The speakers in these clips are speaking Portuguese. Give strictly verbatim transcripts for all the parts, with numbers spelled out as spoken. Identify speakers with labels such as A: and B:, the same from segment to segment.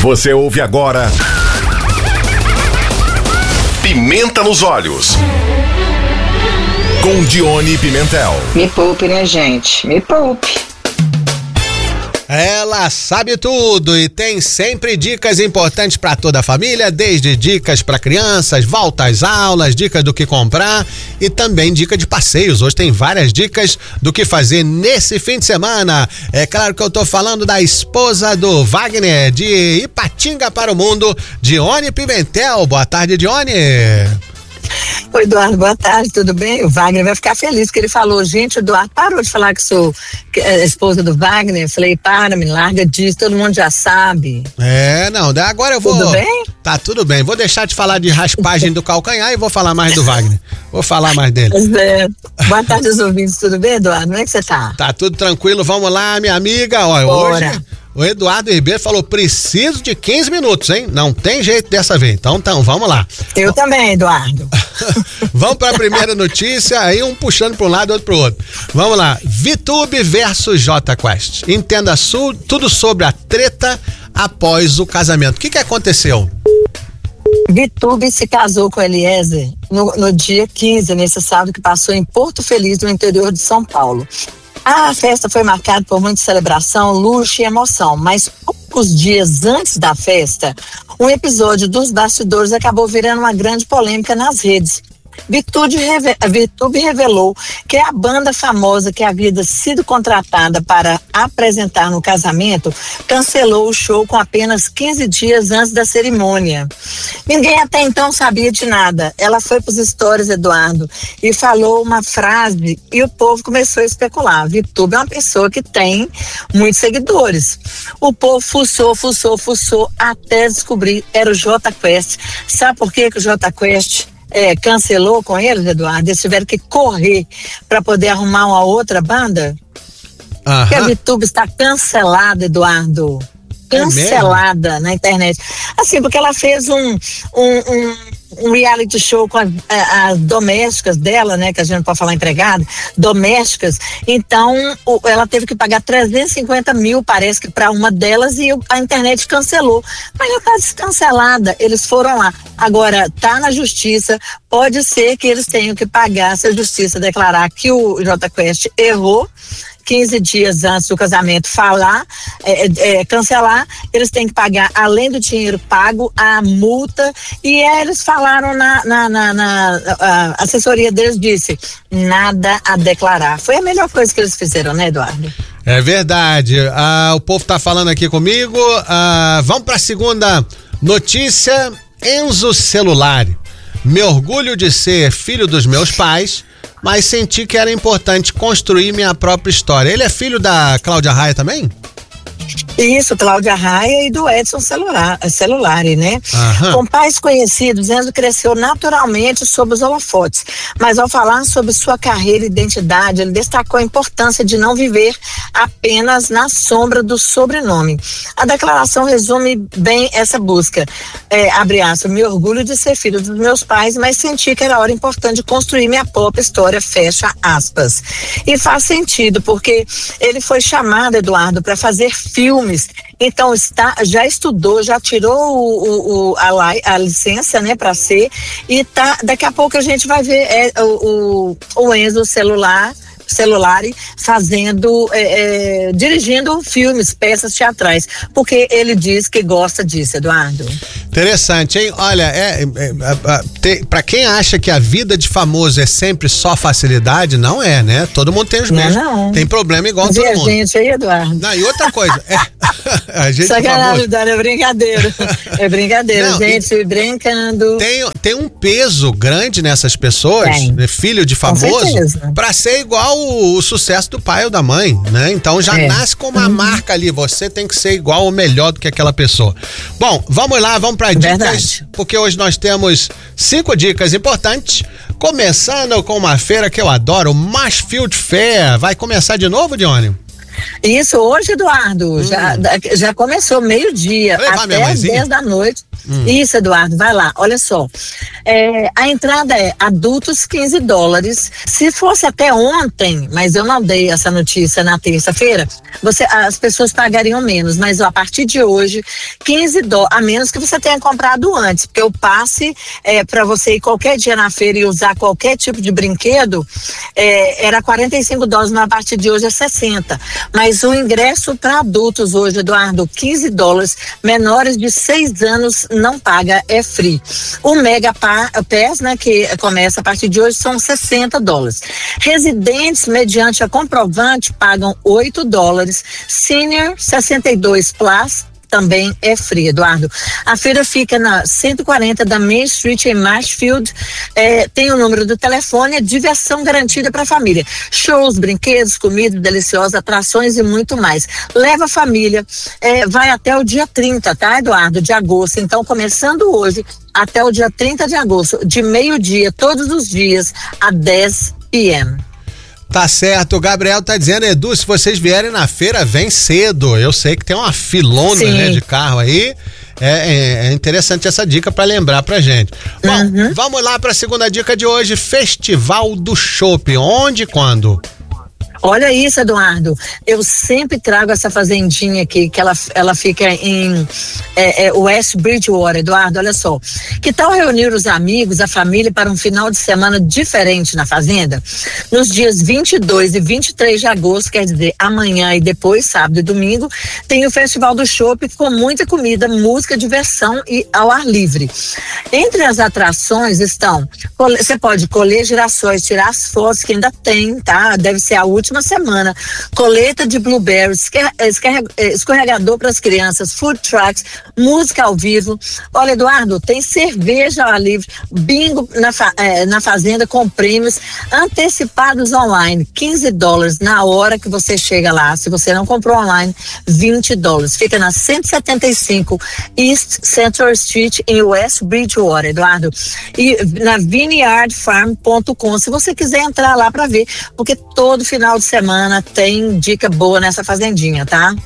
A: Você ouve agora Pimenta nos Olhos, com Dione Pimentel.
B: Me poupe, né, gente? Me poupe.
C: Ela sabe tudo e tem sempre dicas importantes para toda a família, desde dicas para crianças, volta às aulas, dicas do que comprar e também dica de passeios. Hoje tem várias dicas do que fazer nesse fim de semana. É claro que eu tô falando da esposa do Wagner, de Ipatinga para o Mundo, Dione Pimentel. Boa tarde, Dione.
D: Oi, Eduardo, boa tarde, tudo bem? O Wagner vai ficar feliz que ele falou, gente, Eduardo, parou de falar que sou a esposa do Wagner. Eu falei, para, me larga disso, todo mundo já sabe.
C: É, não, agora eu vou...
D: Tudo bem?
C: Tá tudo bem, vou deixar de falar de raspagem do calcanhar e vou falar mais do Wagner. Vou falar mais dele.
D: É. Boa tarde aos ouvintes, tudo bem, Eduardo? Como é que você tá?
C: Tá tudo tranquilo, vamos lá, minha amiga. Ó, hoje o Eduardo Ribeiro falou, preciso de quinze minutos, hein? Não tem jeito dessa vez. Então, então vamos lá.
D: Eu v- também, Eduardo.
C: Vamos para a primeira notícia, aí um puxando para um lado e outro para o outro. Vamos lá. ViTube versus Jota Quest. Entenda su- tudo sobre a treta após o casamento. O que que aconteceu?
D: ViTube se casou com Eliezer no, no dia quinze, nesse sábado que passou em Porto Feliz, no interior de São Paulo. A festa foi marcada por muita celebração, luxo e emoção, mas poucos dias antes da festa, um episódio dos bastidores acabou virando uma grande polêmica nas redes. ViTube, reve- ViTube revelou que a banda famosa que havia sido contratada para apresentar no casamento cancelou o show com apenas quinze dias antes da cerimônia. Ninguém até então sabia de nada. Ela foi para os stories, Eduardo, e falou uma frase e o povo começou a especular. ViTube é uma pessoa que tem muitos seguidores. O povo fuçou, fuçou, fuçou até descobrir era o Jota Quest. Sabe por que que o Jota Quest É, cancelou com eles, Eduardo? Eles tiveram que correr para poder arrumar uma outra banda?
C: Aham.
D: Porque a ViTube está cancelada, Eduardo. Cancelada na internet. Assim, porque ela fez um, um, um, um reality show com as, as domésticas dela, né? Que a gente não pode falar empregada, domésticas. Então, o, ela teve que pagar trezentos e cinquenta mil, parece que para uma delas, e a internet cancelou. Mas ela está descancelada. Eles foram lá. Agora, tá na justiça. Pode ser que eles tenham que pagar se a justiça declarar que o Jota Quest errou. quinze dias antes do casamento falar, é, é, cancelar, eles têm que pagar, além do dinheiro pago, a multa. E é, eles falaram na, na, na, na a assessoria deles, disse nada a declarar. Foi a melhor coisa que eles fizeram, né, Eduardo?
C: É verdade. Ah, o povo tá falando aqui comigo. Ah, vamos para a segunda notícia. Enzo Celulari. Me orgulho de ser filho dos meus pais, mas senti que era importante construir minha própria história. Ele é filho da Cláudia Raia também?
D: Isso, Cláudia Raia e do Edson Celular, Celulari, né?
C: Aham.
D: Com pais conhecidos, Enzo cresceu naturalmente sob os holofotes, mas ao falar sobre sua carreira e identidade, ele destacou a importância de não viver apenas na sombra do sobrenome. A declaração resume bem essa busca. É, abre aspas, me orgulho de ser filho dos meus pais, mas senti que era hora importante de construir minha própria história, fecha aspas. E faz sentido, porque ele foi chamado, Eduardo, para fazer filmes, então está, já estudou, já tirou o, o, o, a, a licença, né, para ser, e tá, daqui a pouco a gente vai ver é, o, o, o Enzo Celular, Celulari fazendo, é, é, dirigindo filmes, peças teatrais, porque ele diz que gosta disso, Eduardo.
C: Interessante, hein? Olha, é, é, é, é, pra quem acha que a vida de famoso é sempre só facilidade, não é, né? Todo mundo tem os mesmos.
D: Não, não.
C: Tem problema igual
D: Vê
C: todo
D: a
C: mundo.
D: gente aí, Eduardo.
C: Não, e outra coisa, é, a gente
D: Sacanagem,
C: famoso,
D: Eduardo, é brincadeira. É brincadeira,
C: Não,
D: gente, brincando.
C: tem, tem um peso grande nessas pessoas,
D: Tem.
C: né, filho de
D: Com
C: famoso,
D: certeza.
C: pra ser igual o, o sucesso do pai ou da mãe, né? Então já
D: É.
C: nasce com uma marca ali, você tem que ser igual ou melhor do que aquela pessoa. Bom, vamos lá, vamos pra dicas,
D: Verdade.
C: porque hoje nós temos cinco dicas importantes, começando com uma feira que eu adoro, o Marshfield Fair. Vai começar de novo, Dione?
D: Isso, hoje, Eduardo,
C: Hum.
D: já, já começou meio-dia
C: Vai levar minha
D: até as
C: mãezinha?
D: dez da noite. Hum. Isso, Eduardo, vai lá, olha só. É, a entrada é adultos quinze dólares. Se fosse até ontem, mas eu não dei essa notícia na terça-feira, você, as pessoas pagariam menos, mas ó, a partir de hoje, quinze dólares, a menos que você tenha comprado antes, porque o passe é, para você ir qualquer dia na feira e usar qualquer tipo de brinquedo é, era quarenta e cinco dólares, mas a partir de hoje é sessenta. Mas o ingresso para adultos hoje, Eduardo, quinze dólares, menores de seis anos não paga, é free. O Mega Pass, né, que começa a partir de hoje, são sessenta dólares. Residentes, mediante a comprovante, pagam oito dólares. Senior, sessenta e dois plus, também é free, Eduardo. A feira fica na cento e quarenta da Main Street em Marshfield. É, tem o número do telefone, é diversão garantida para a família. Shows, brinquedos, comida deliciosa, atrações e muito mais. Leva a família, é, vai até o dia trinta, tá, Eduardo, de agosto. Então, começando hoje até o dia trinta de agosto, de meio-dia, todos os dias, a dez p m
C: Tá certo, o Gabriel tá dizendo, Edu, se vocês vierem na feira, vem cedo. Eu sei que tem uma filona, né, de carro aí. É, é, é interessante essa dica para lembrar pra gente. Bom, uhum. Vamos lá para a segunda dica de hoje, Festival do Chopp. Onde e quando?
D: Olha isso, Eduardo, eu sempre trago essa fazendinha aqui, que ela, ela fica em é, é, West Bridgewater, Eduardo, olha só. Que tal reunir os amigos, a família para um final de semana diferente na fazenda? Nos dias vinte e dois e vinte e três de agosto, quer dizer, amanhã e depois, sábado e domingo, tem o Festival do Chopp com muita comida, música, diversão e ao ar livre. Entre as atrações estão, você pode colher girassóis, tirar as fotos que ainda tem, tá? Deve ser a última semana, coleta de blueberries, escorregador para as crianças, food trucks, música ao vivo. Olha, Eduardo, tem cerveja ao ar livre, bingo na, fa, eh, na fazenda com prêmios antecipados online, quinze dólares na hora que você chega lá. Se você não comprou online, vinte dólares. Fica na cento e setenta e cinco East Central Street em West Bridgewater, Eduardo. E na vineyard farm ponto com, se você quiser entrar lá para ver, porque todo final de semana tem dica boa nessa fazendinha, tá?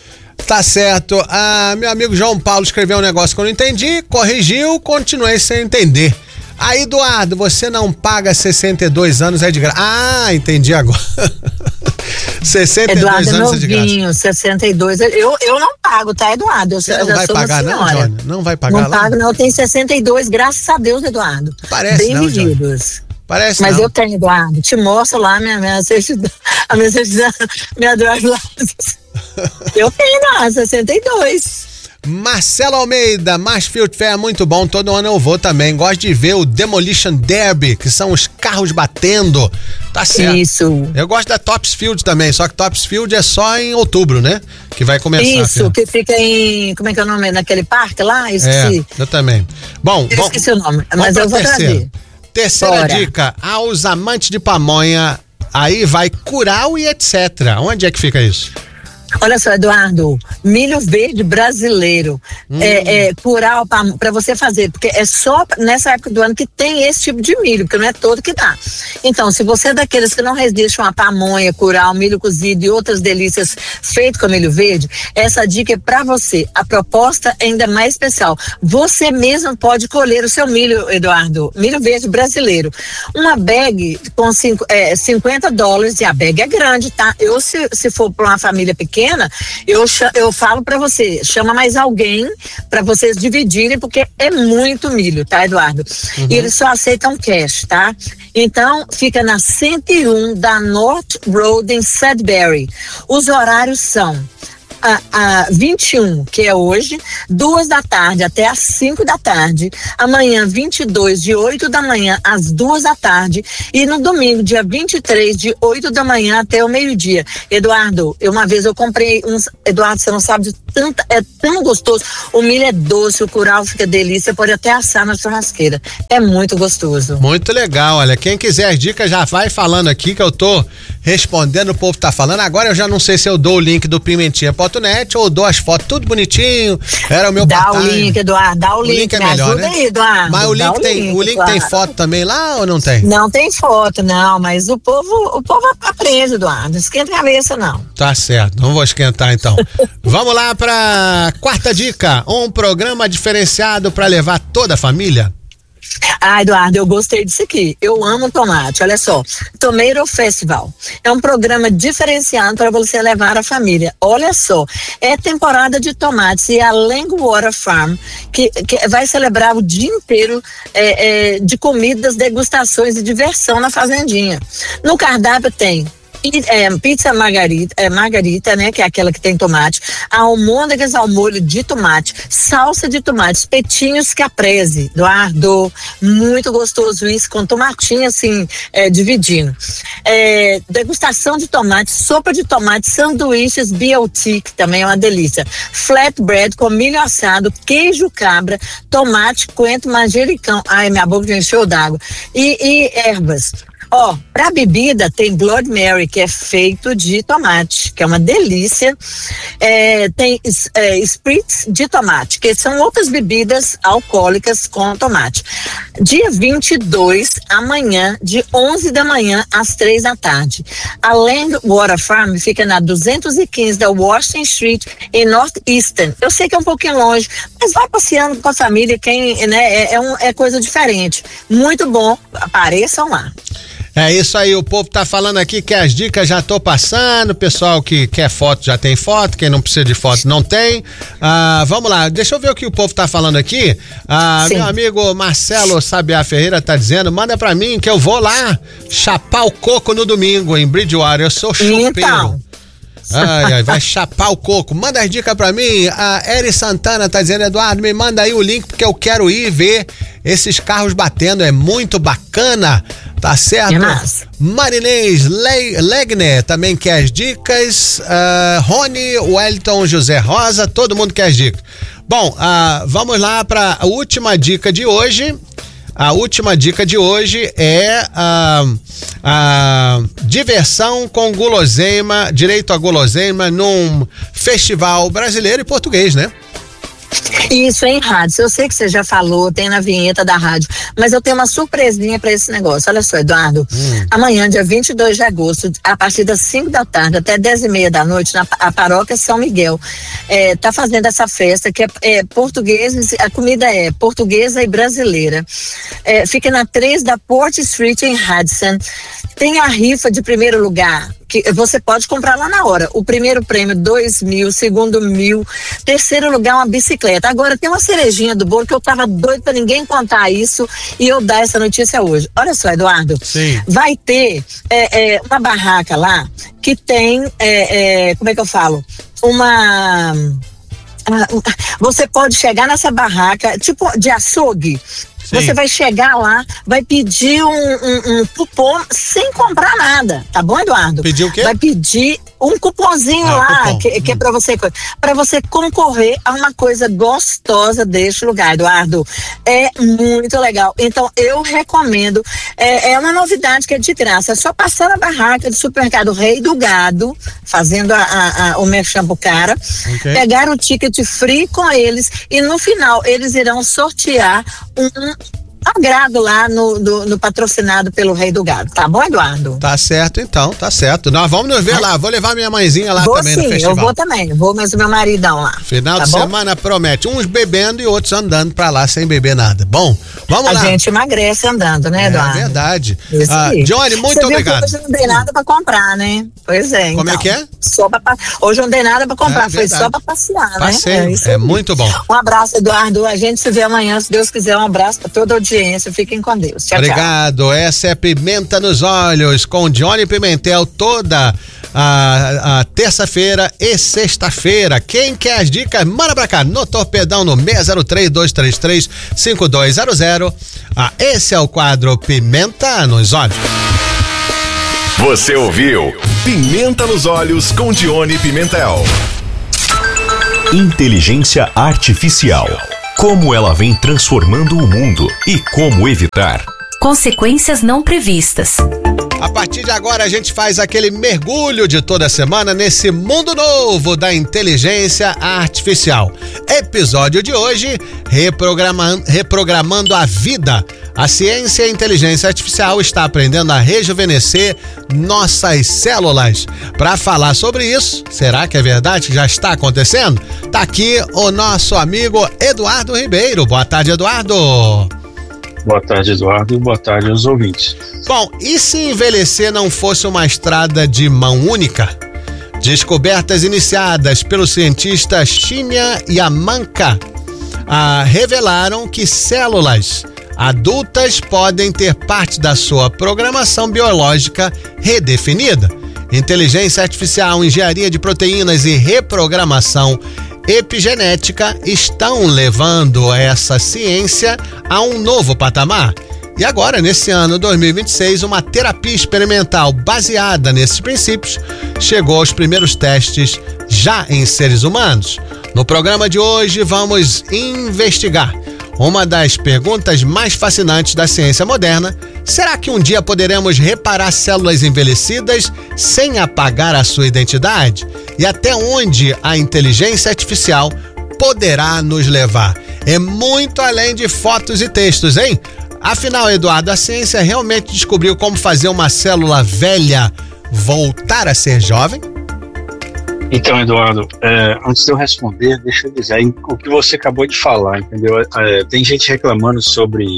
C: Tá certo. Ah, meu amigo João Paulo escreveu um negócio que eu não entendi, corrigiu, continuei sem entender. Aí, Eduardo, você não paga sessenta e dois anos, é de graça. Ah, entendi agora. sessenta e dois
D: Eduardo,
C: anos é de graça.
D: Novinho, sessenta e dois. Eu, eu não pago, tá, Eduardo? Eu,
C: você
D: eu
C: não
D: já
C: vai
D: sou
C: pagar, não, Johnny? Não vai pagar,
D: não? Não pago, não. Eu tenho sessenta e dois, graças a Deus, Eduardo.
C: Parece,
D: bem
C: não,
D: vividos.
C: Parece
D: Mas
C: não.
D: eu tenho, Eduardo. Te mostro lá minha, minha certidão, a minha certidão, minha drive license. Eu tenho lá, sessenta e dois.
C: Marcelo Almeida, Marshfield Fair é muito bom, todo ano eu vou também. Gosto de ver o Demolition Derby, que são os carros batendo. Tá certo.
D: Isso.
C: Eu gosto da Topsfield também, só que Topsfield é só em outubro, né? Que vai começar.
D: Isso, que fica em, como é que é o nome? Naquele parque lá? Esqueci.
C: É, eu também. Bom,
D: eu
C: bom,
D: esqueci o nome, mas eu vou
C: terceiro.
D: trazer.
C: Terceira
D: Bora.
C: dica, aos amantes de pamonha, aí vai Curau e etcétera. Onde é que fica isso?
D: Olha só, Eduardo, milho verde brasileiro, hum. é, é curau para você fazer, porque é só nessa época do ano que tem esse tipo de milho, porque não é todo que dá. Então, se você é daqueles que não resiste a uma pamonha, curau, milho cozido e outras delícias feitas com milho verde, essa dica é para você. A proposta é ainda mais especial. Você mesmo pode colher o seu milho, Eduardo, milho verde brasileiro. Uma bag com cinco, é, cinquenta dólares, e a bag é grande, tá? Eu, se, se for para uma família pequena, eu, eu falo pra você, chama mais alguém pra vocês dividirem, porque é muito milho, tá, Eduardo? Uhum. E eles só aceitam cash, tá? Então, fica na cento e um da North Road em Sudbury. Os horários são A, a vinte e um, que é hoje, duas da tarde até às cinco da tarde, amanhã vinte e dois, de oito da manhã às duas da tarde, e no domingo, dia vinte e três, de oito da manhã até o meio-dia. Eduardo, eu, uma vez eu comprei uns, Eduardo, você não sabe de tanta, é tão gostoso, o milho é doce, o curau fica delícia, pode até assar na churrasqueira, é muito gostoso.
C: Muito legal, olha, quem quiser as dicas já vai falando aqui que eu tô respondendo, o povo tá falando, agora eu já não sei se eu dou o link do Pimentinha, pode foto net ou dou as fotos tudo bonitinho. Era o meu
D: Dá
C: part-time.
D: o link, Eduardo, dá o,
C: O
D: link,
C: link é
D: me
C: melhor,
D: ajuda
C: né?
D: aí, Eduardo.
C: Mas o
D: dá
C: link, tem, o link
D: claro.
C: tem foto também lá ou não tem?
D: Não tem foto, não, mas o povo, o povo aprende, Eduardo, não esquenta a cabeça, não.
C: Tá certo, não vou esquentar então. Vamos lá pra quarta dica, um programa diferenciado pra levar toda a família.
D: Ah, Eduardo, eu gostei disso aqui. Eu amo tomate. Olha só, Tomato Festival é um programa diferenciado para você levar a família. Olha só, é temporada de tomates e a Langwater Farm que, que vai celebrar o dia inteiro é, é, de comidas, degustações e diversão na fazendinha. No cardápio tem É, pizza margarita, é, margarita, né, que é aquela que tem tomate, almôndegas ao molho de tomate, salsa de tomate, espetinhos caprese, Eduardo, muito gostoso isso, com tomatinho assim, é, dividindo. É, degustação de tomate, sopa de tomate, sanduíches B L T, que também é uma delícia, flatbread com milho assado, queijo cabra, tomate, coentro, manjericão, ai, minha boca já encheu d'água, e, e ervas. Ó, oh, pra bebida tem Blood Mary, que é feito de tomate, que é uma delícia. É, tem é, Spritz de tomate, que são outras bebidas alcoólicas com tomate. Dia vinte e dois, amanhã, de onze da manhã às três da tarde. A Langwater Farm fica na duzentos e quinze da Washington Street, em Northeastern. Eu sei que é um pouquinho longe, mas vai passeando com a família, quem, né, é, é, um, é coisa diferente. Muito bom, apareçam lá.
C: É isso aí, o povo tá falando aqui que as dicas já tô passando, o pessoal que quer foto já tem foto, quem não precisa de foto não tem. Ah, vamos lá, deixa eu ver o que o povo tá falando aqui. Ah, meu amigo Marcelo Sabiá Ferreira tá dizendo, manda pra mim que eu vou lá chapar o coco no domingo em Bridgewater, eu sou chopeiro.
D: Então.
C: Ai, ai, vai chapar o coco. Manda as dicas pra mim. A Eri Santana tá dizendo, Eduardo, me manda aí o link porque eu quero ir ver esses carros batendo, é muito bacana. Tá certo?
D: É
C: Marinês Le Legner também quer as dicas. Uh, Rony, Wellington, José Rosa, todo mundo quer as dicas. Bom, uh, vamos lá para a última dica de hoje. A última dica de hoje é a, a diversão com guloseima, direito a guloseima num festival brasileiro e português, né?
D: Isso, em rádio. Eu sei que você já falou, tem na vinheta da rádio, mas eu tenho uma surpresinha para esse negócio. Olha só, Eduardo, hum. amanhã, dia vinte e dois de agosto, a partir das cinco da tarde até dez e meia da noite, na a paróquia São Miguel, é, tá fazendo essa festa que é, é portuguesa, a comida é portuguesa e brasileira. É, fica na três da Port Street, em Hudson. Tem a rifa de primeiro lugar, que você pode comprar lá na hora. O primeiro prêmio, dois mil, segundo mil, terceiro lugar, uma bicicleta. Agora, tem uma cerejinha do bolo que eu tava doido pra ninguém contar isso e eu dar essa notícia hoje. Olha só, Eduardo.
C: Sim.
D: Vai ter é, é, uma barraca lá que tem, é, é, como é que eu falo? Uma... Você pode chegar nessa barraca, tipo de açougue. Sim. Você vai chegar lá, vai pedir um, um, um cupom sem comprar nada, tá bom, Eduardo?
C: Pedir o quê?
D: Vai pedir um cupomzinho ah, lá, cupom. que, que hum. é pra você, pra você concorrer a uma coisa gostosa deste lugar, Eduardo. É muito legal. Então, eu recomendo. É, é uma novidade que é de graça. É só passar na barraca do supermercado Rei do Gado, fazendo a, a, a, o merchan pro cara, okay. pegar o ticket free com eles e no final eles irão sortear um agrado lá no, no, no patrocinado pelo Rei do Gado, tá bom, Eduardo?
C: Tá certo então, tá certo. Nós vamos nos ver ah. lá, vou levar minha mãezinha lá
D: vou
C: também
D: sim,
C: no festival.
D: Eu vou também, vou mas o meu maridão lá.
C: Final
D: tá
C: de
D: bom?
C: semana promete, uns bebendo e outros andando pra lá sem beber nada. Bom, vamos
D: a
C: lá.
D: A gente emagrece andando, né, Eduardo?
C: É verdade.
D: Isso
C: ah,
D: aí.
C: Johnny, muito
D: Você
C: obrigado.
D: Viu que hoje não dei nada pra comprar, né? Pois é,
C: Como
D: então.
C: é que é?
D: Só pra, hoje não dei nada pra comprar,
C: é
D: foi só pra passear,
C: Passeio.
D: né?
C: É, é muito bom.
D: Um abraço, Eduardo, a gente se vê amanhã, se Deus quiser, um abraço pra toda a audiência, fiquem com Deus. Tchau,
C: obrigado.
D: Tchau.
C: Essa é Pimenta nos Olhos com Johnny Pimentel toda a, a terça-feira e sexta-feira. Quem quer as dicas, manda pra cá no Torpedão no seis zero três, dois três três, cinco dois zero zero. Ah, esse é o quadro Pimenta nos Olhos.
A: Você ouviu Pimenta nos Olhos com Johnny Pimentel.
E: Inteligência Artificial. Como ela vem transformando o mundo e como evitar.
F: Consequências não previstas.
C: A partir de agora a gente faz aquele mergulho de toda semana nesse mundo novo da inteligência artificial. Episódio de hoje, reprogramando, reprogramando a vida. A ciência e a inteligência artificial está aprendendo a rejuvenescer nossas células. Para falar sobre isso, será que é verdade que já está acontecendo? Tá aqui o nosso amigo Eduardo Ribeiro. Boa tarde, Eduardo.
F: Boa tarde, Eduardo, e boa tarde aos ouvintes.
C: Bom, e se envelhecer não fosse uma estrada de mão única? Descobertas iniciadas pelo cientista Shinya Yamanaka ah, revelaram que células adultas podem ter parte da sua programação biológica redefinida. Inteligência artificial, engenharia de proteínas e reprogramação epigenética estão levando essa ciência a um novo patamar. E agora, nesse ano dois mil e vinte e seis, uma terapia experimental baseada nesses princípios chegou aos primeiros testes já em seres humanos. No programa de hoje, vamos investigar uma das perguntas mais fascinantes da ciência moderna: será que um dia poderemos reparar células envelhecidas sem apagar a sua identidade? E até onde a inteligência artificial poderá nos levar? É muito além de fotos e textos, hein? Afinal, Eduardo, a ciência realmente descobriu como fazer uma célula velha voltar a ser jovem?
F: Então, Eduardo, é, antes de eu responder, deixa eu dizer aí o que você acabou de falar, entendeu? É, tem gente reclamando sobre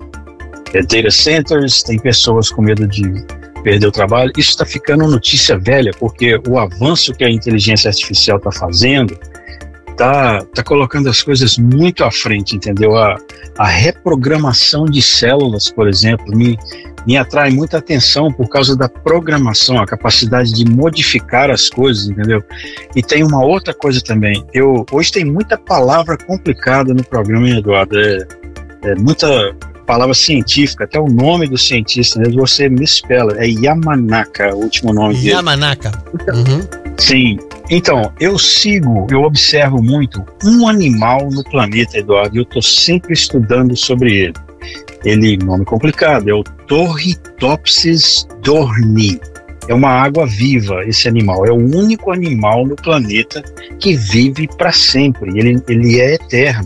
F: é, data centers, tem pessoas com medo de perder o trabalho. Isso está ficando notícia velha, porque o avanço que a inteligência artificial está fazendo está tá colocando as coisas muito à frente, entendeu? A, a reprogramação de células, por exemplo, me, me atrai muita atenção por causa da programação, a capacidade de modificar as coisas, entendeu? E tem uma outra coisa também. Eu, hoje tem muita palavra complicada no programa, hein, Eduardo? É, é muita palavra científica, até o nome do cientista, né, você me espela, é Yamanaka, o último nome dele.
C: Yamanaka. Uhum.
F: Sim. Então, eu sigo, eu observo muito um animal no planeta, Eduardo, e eu estou sempre estudando sobre ele. Ele, nome complicado, é o Turritopsis dohrnii. É uma água viva, esse animal. É o único animal no planeta que vive para sempre. Ele, ele é eterno.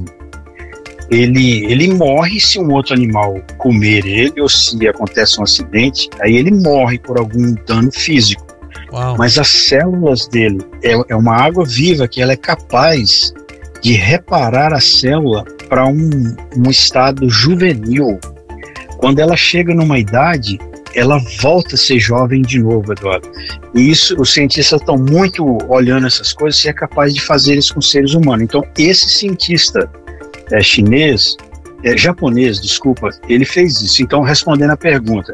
F: Ele, ele morre se um outro animal comer ele, ou se acontece um acidente, aí ele morre por algum dano físico.
C: Uau.
F: Mas as células dele é, é uma água viva que ela é capaz de reparar a célula para um, um estado juvenil. Quando ela chega numa idade, ela volta a ser jovem de novo, Eduardo. E isso, os cientistas estão muito olhando essas coisas e é capaz de fazer isso com seres humanos. Então, esse cientista é, chinês, é, japonês, desculpa, ele fez isso. Então, respondendo a pergunta,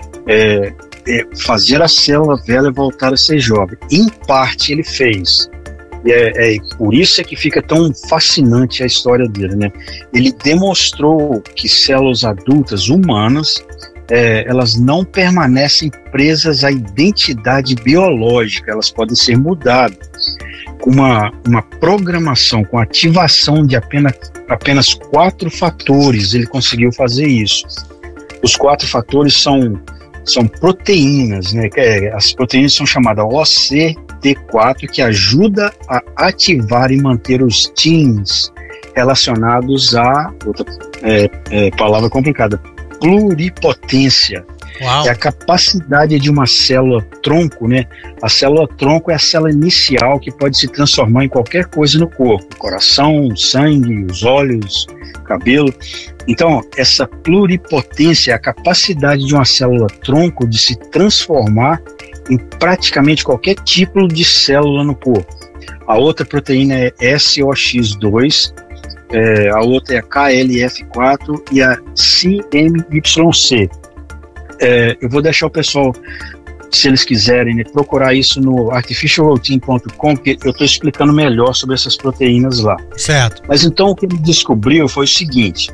F: é, é, fazer a célula velha voltar a ser jovem. Em parte ele fez. E é, é, por isso é que fica tão fascinante a história dele, né? Ele demonstrou que células adultas humanas, é, elas não permanecem presas à identidade biológica, elas podem ser mudadas. Com uma, uma programação, com ativação de apenas, apenas quatro fatores, ele conseguiu fazer isso. Os quatro fatores são são proteínas, né? As proteínas são chamadas O C T quatro, que ajuda a ativar e manter os genes relacionados a, outra é, é, palavra complicada, pluripotência.
C: Uau.
F: É a capacidade de uma célula tronco, né? A célula tronco é a célula inicial que pode se transformar em qualquer coisa no corpo, coração, sangue, os olhos, cabelo. Então, essa pluripotência é a capacidade de uma célula tronco de se transformar em praticamente qualquer tipo de célula no corpo. A outra proteína é S O X dois, é, a outra é a K L F quatro e a C M Y C. É, eu vou deixar o pessoal, se eles quiserem, né, procurar isso no artificial routine ponto com, porque eu estou explicando melhor sobre essas proteínas lá.
C: Certo.
F: Mas então o que ele descobriu foi o seguinte: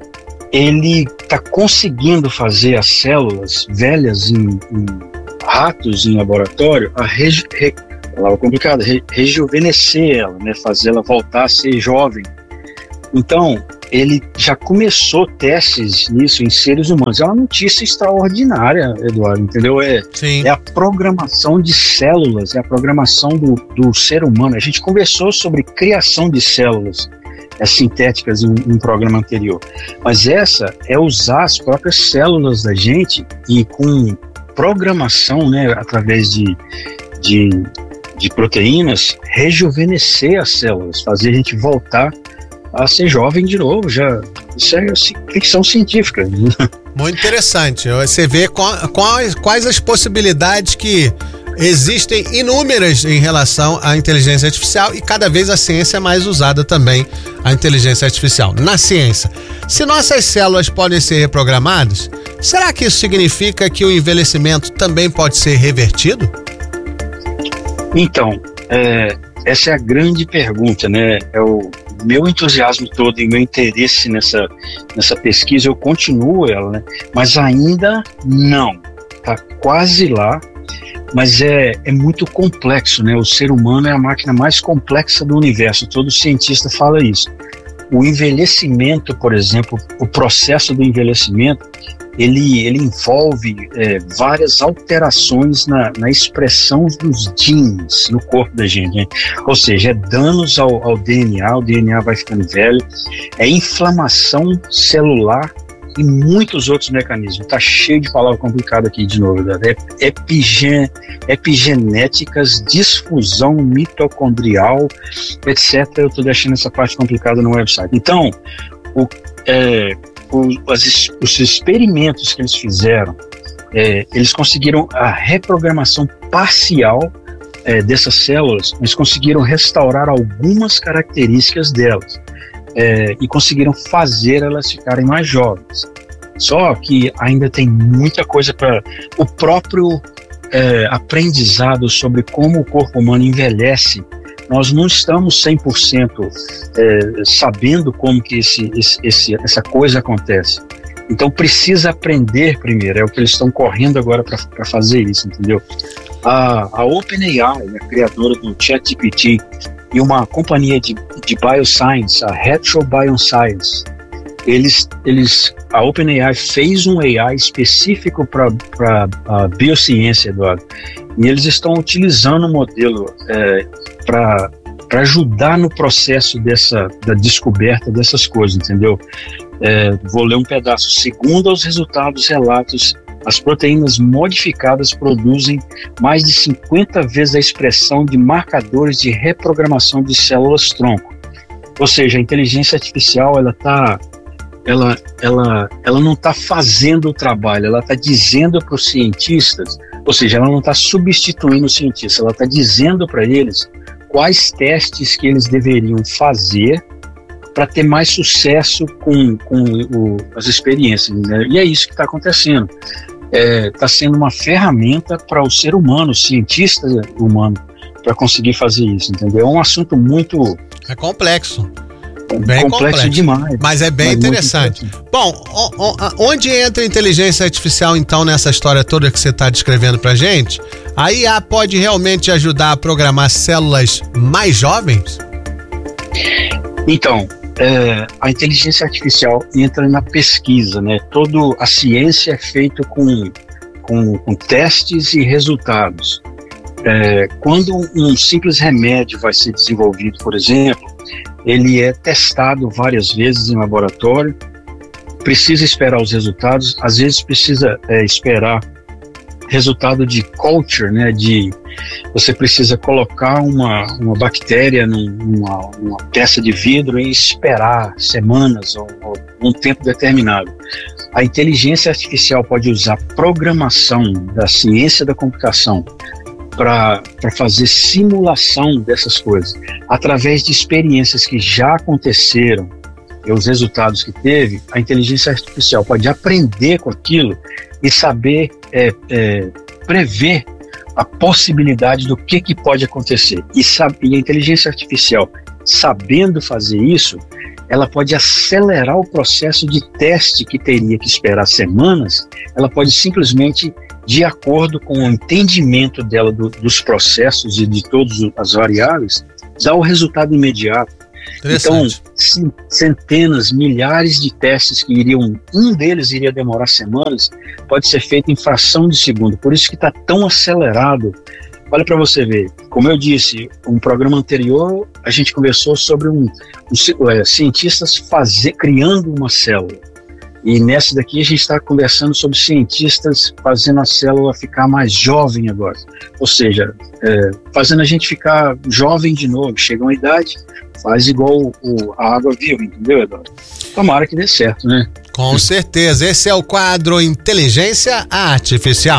F: ele está conseguindo fazer as células velhas em, em ratos em laboratório a reju, re, palavra complicada, re, rejuvenescer ela, né, fazer ela voltar a ser jovem. Então, ele já começou testes nisso em seres humanos. É uma notícia extraordinária, Eduardo, entendeu? É, é a programação de células, é a programação do, do ser humano. A gente conversou sobre criação de células é, sintéticas em um programa anterior, mas essa é usar as próprias células da gente e com programação, né, através de, de, de proteínas, rejuvenescer as células, fazer a gente voltar a ser jovem de novo. Já, isso é ficção científica.
C: Muito interessante. Você vê quais, quais as possibilidades que existem inúmeras em relação à inteligência artificial, e cada vez a ciência é mais usada também, a inteligência artificial. Na ciência, se nossas células podem ser reprogramadas, será que isso significa que o envelhecimento também pode ser revertido?
F: Então, é, essa é a grande pergunta, né? É o meu entusiasmo todo e meu interesse nessa, nessa pesquisa, eu continuo ela, né? Mas ainda não. Está quase lá, mas é, é muito complexo, né? O ser humano é a máquina mais complexa do universo, todo cientista fala isso. O envelhecimento, por exemplo, o processo do envelhecimento, ele, ele envolve é, várias alterações na, na expressão dos genes no corpo da gente, né? Ou seja, é danos ao, ao D N A, o D N A vai ficando velho, é inflamação celular e muitos outros mecanismos. Tá cheio de palavra complicada aqui de novo, né? É epigen, epigenéticas, disfusão mitocondrial, etcétera. Eu tô deixando essa parte complicada no website. Então, o, é, o, as, os experimentos que eles fizeram, é, eles conseguiram a reprogramação parcial é, dessas células, eles conseguiram restaurar algumas características delas. É, e conseguiram fazer elas ficarem mais jovens. Só que ainda tem muita coisa para... O próprio é, aprendizado sobre como o corpo humano envelhece, nós não estamos cem por cento é, sabendo como que esse, esse, essa coisa acontece. Então precisa aprender primeiro, é o que eles estão correndo agora para fazer isso, entendeu? A, a OpenAI, a criadora do ChatGPT, e uma companhia de, de bioscience, a Retro Bioscience, eles, eles, a OpenAI fez um A I específico para a biociência, Eduardo, e eles estão utilizando o modelo é, para ajudar no processo dessa, da descoberta dessas coisas, entendeu? É, vou ler um pedaço. Segundo os resultados relatos, as proteínas modificadas produzem mais de cinquenta vezes a expressão de marcadores de reprogramação de células-tronco. Ou seja, a inteligência artificial ela, tá, ela, ela, ela não está fazendo o trabalho, ela está dizendo para os cientistas, ou seja, ela não está substituindo os cientistas, ela está dizendo para eles quais testes que eles deveriam fazer para ter mais sucesso com, com o, as experiências, né? E é isso que está acontecendo. Está é, sendo uma ferramenta para o ser humano, o cientista humano, para conseguir fazer isso, entendeu? É um assunto muito...
C: É complexo.
F: Bem complexo, complexo demais.
C: Mas é bem mas interessante. interessante. Bom, onde entra a inteligência artificial, então, nessa história toda que você está descrevendo para gente? A I A pode realmente ajudar a programar células mais jovens?
F: Então... É, a inteligência artificial entra na pesquisa, né? Toda a ciência é feita com, com, com testes e resultados. É, quando um simples remédio vai ser desenvolvido, por exemplo, ele é testado várias vezes em laboratório, precisa esperar os resultados, às vezes precisa é, esperar resultado de culture, né, de você precisa colocar uma, uma bactéria numa uma peça de vidro e esperar semanas ou, ou um tempo determinado. A inteligência artificial pode usar programação da ciência da computação para fazer simulação dessas coisas, através de experiências que já aconteceram e os resultados que teve. A inteligência artificial pode aprender com aquilo e saber é, é, prever a possibilidade do que, que pode acontecer. E, sabe, e a inteligência artificial, sabendo fazer isso, ela pode acelerar o processo de teste que teria que esperar semanas, ela pode simplesmente, de acordo com o entendimento dela do, dos processos e de todas as variáveis, dar o resultado imediato. Então, centenas, milhares de testes que iriam, um deles iria demorar semanas, pode ser feito em fração de segundo. Por isso que está tão acelerado. Olha para você ver, como eu disse, um programa anterior a gente conversou sobre um, um é, cientistas fazer, criando uma célula. E nessa daqui a gente está conversando sobre cientistas fazendo a célula ficar mais jovem agora. Ou seja, é, fazendo a gente ficar jovem de novo. Chega uma idade, faz igual o, a água viva, entendeu, Eduardo? Tomara que dê certo, né?
C: Com certeza. Esse é o quadro Inteligência Artificial.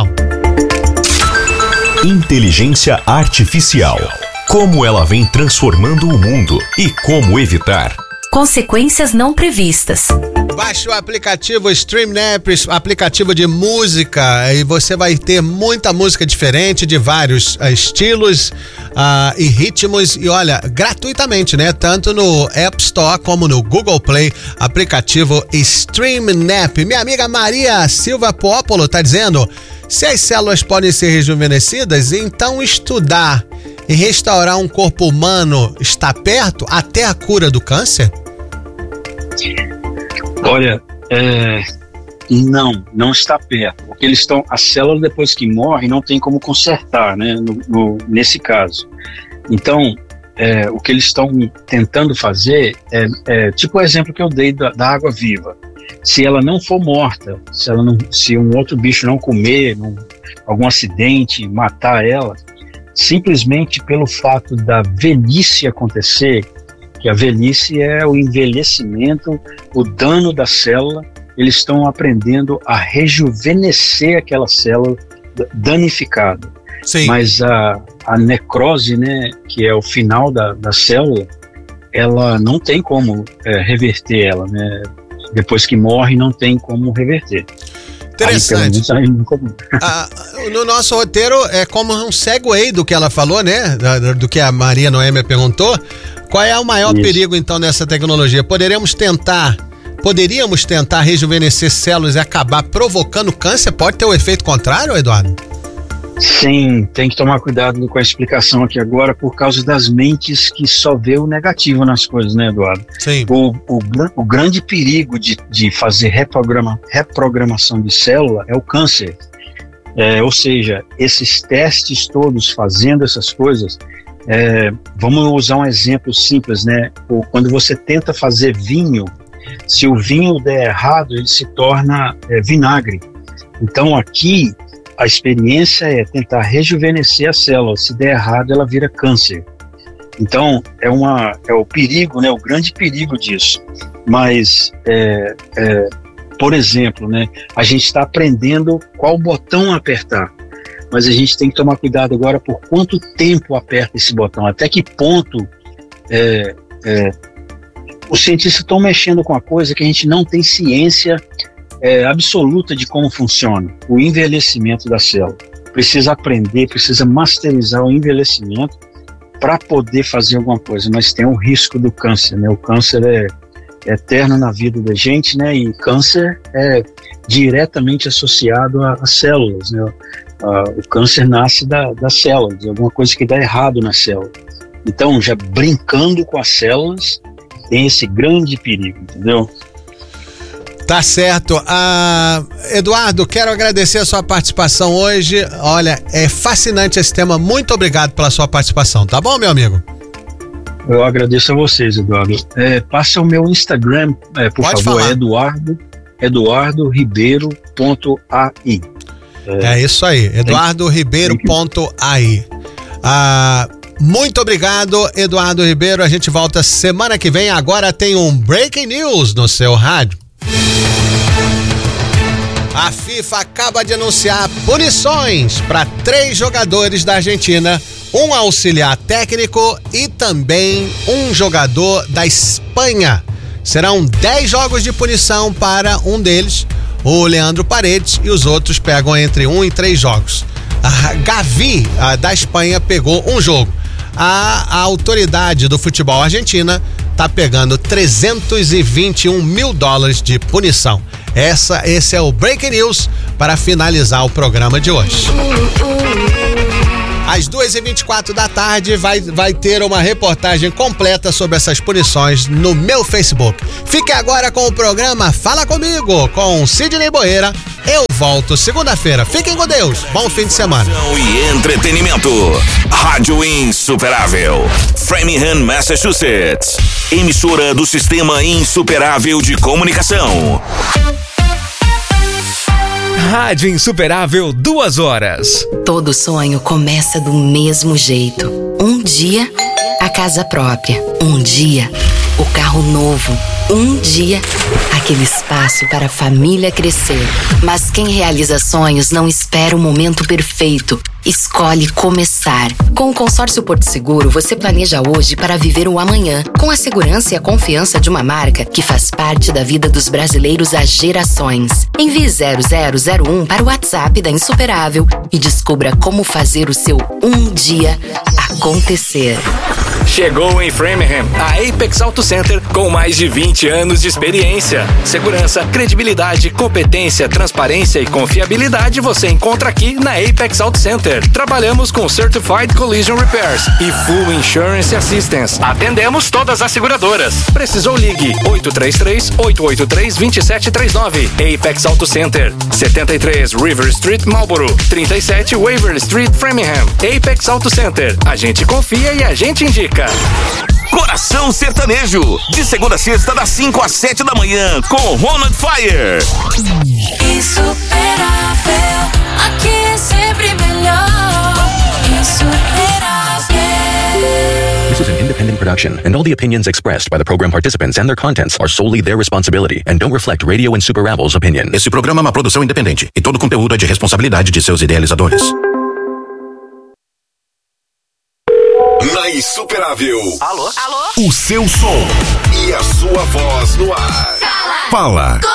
E: Inteligência Artificial. Como ela vem transformando o mundo e como evitar
G: consequências não previstas.
C: Baixe o aplicativo StreamNap, aplicativo de música, e você vai ter muita música diferente, de vários uh, estilos uh, e ritmos, e olha, gratuitamente, né? Tanto no App Store como no Google Play, aplicativo StreamNap. Minha amiga Maria Silva Popolo tá dizendo, se as células podem ser rejuvenescidas, então estudar e restaurar um corpo humano está perto até a cura do câncer?
F: Olha, é, não, não está perto. Porque eles estão, a célula depois que morre não tem como consertar, né? No, no, nesse caso. Então, é, o que eles estão tentando fazer é, é tipo o exemplo que eu dei da, da água viva. Se ela não for morta, se, ela não, se um outro bicho não comer, não, algum acidente, matar ela, simplesmente pelo fato da velhice acontecer, que a velhice é o envelhecimento, o dano da célula, eles estão aprendendo a rejuvenescer aquela célula danificada.
C: Sim.
F: Mas a, a necrose, né, que é o final da, da célula, ela não tem como é, reverter ela, né? Depois que morre, não tem como reverter.
C: Interessante. Aí, ah, no nosso roteiro é como um segue do que ela falou, né? Do que a Maria Noêmia perguntou. Qual é o maior Isso. perigo, então, dessa tecnologia? Poderemos tentar, poderíamos tentar rejuvenescer células e acabar provocando câncer? Pode ter o efeito contrário, Eduardo?
F: Sim, tem que tomar cuidado com a explicação aqui agora por causa das mentes que só vê o negativo nas coisas, né, Eduardo?
C: Sim.
F: O, o, o grande perigo de, de fazer reprograma, reprogramação de célula é o câncer. É, ou seja, esses testes todos fazendo essas coisas, é, vamos usar um exemplo simples, né? O, quando você tenta fazer vinho, se o vinho der errado, ele se torna é, vinagre. Então aqui a experiência é tentar rejuvenescer a célula. Se der errado, ela vira câncer. Então, é, uma, é o perigo, né, o grande perigo disso. Mas, é, é, por exemplo, né, a gente está aprendendo qual botão apertar. Mas a gente tem que tomar cuidado agora por quanto tempo aperta esse botão. Até que ponto é, é, os cientistas estão mexendo com a coisa que a gente não tem ciência É, absoluta de como funciona o envelhecimento da célula. Precisa aprender, precisa masterizar o envelhecimento para poder fazer alguma coisa, mas tem o risco do câncer, né? O câncer é, é eterno na vida da gente, né? E câncer é diretamente associado às células, né? Ah, o câncer nasce da, das células, alguma coisa que dá errado na célula. Então, já brincando com as células, tem esse grande perigo, entendeu?
C: Tá certo. Ah, Eduardo, quero agradecer a sua participação hoje. Olha, é fascinante esse tema. Muito obrigado pela sua participação, tá bom, meu amigo?
F: Eu agradeço a vocês, Eduardo. É, passa o meu Instagram, é, por
C: Pode
F: favor,
C: falar.
F: é Eduardo, eduardo ribeiro ponto a i.
C: É, é isso aí, eduardo ribeiro ponto a i. Ah, muito obrigado, Eduardo Ribeiro. A gente volta semana que vem. Agora tem um Breaking News no seu rádio. A FIFA acaba de anunciar punições para três jogadores da Argentina, um auxiliar técnico e também um jogador da Espanha. Serão dez jogos de punição para um deles, o Leandro Paredes, e os outros pegam entre um e três jogos. A Gavi, a da Espanha, pegou um jogo. A, a autoridade do futebol argentina está pegando trezentos e vinte e um mil dólares de punição. Essa, esse é o Breaking News para finalizar o programa de hoje. Às duas e vinte e quatro da tarde vai, vai ter uma reportagem completa sobre essas punições no meu Facebook. Fique agora com o programa Fala Comigo, com Sidney Boeira. Eu volto segunda-feira. Fiquem com Deus. Bom fim de semana.
A: E entretenimento. Rádio Insuperável. Framingham, Massachusetts. Emissora do Sistema Insuperável de Comunicação.
H: Rádio Insuperável, duas horas.
G: Todo sonho começa do mesmo jeito. Um dia, a casa própria. Um dia, o carro novo. Um dia, aquele espaço para a família crescer. Mas quem realiza sonhos não espera o momento perfeito. Escolhe começar. Com o consórcio Porto Seguro, você planeja hoje para viver o amanhã, com a segurança e a confiança de uma marca que faz parte da vida dos brasileiros há gerações. Envie zero zero zero um para o WhatsApp da Insuperável e descubra como fazer o seu um dia acontecer.
H: Chegou em Framingham a Apex Auto Center com mais de vinte anos de experiência. Segurança, credibilidade, competência, transparência e confiabilidade você encontra aqui na Apex Auto Center. Trabalhamos com Certified Collision Repairs e Full Insurance Assistance. Atendemos todas as seguradoras. Precisou, ligue oito três três, oito oito três, dois sete três nove. Apex Auto Center, setenta e três River Street, Marlboro, trinta e sete Waverly Street, Framingham. Apex Auto Center. A gente confia e a gente indica.
A: Coração Sertanejo, de segunda a sexta, das cinco às sete da manhã, com Ronald Fire.
I: Insuperável, aqui é sempre melhor. Insuperável.
E: This is an independent production, and all the opinions expressed by the program participants and their contents are solely their responsibility and don't reflect Radio Insuperavel's opinion.
J: Esse programa é uma produção independente e todo conteúdo é de responsabilidade de seus idealizadores.
A: Na Insuperável.
H: Alô?
A: Alô? O seu som e a sua voz no ar.
I: Fala!
A: Fala!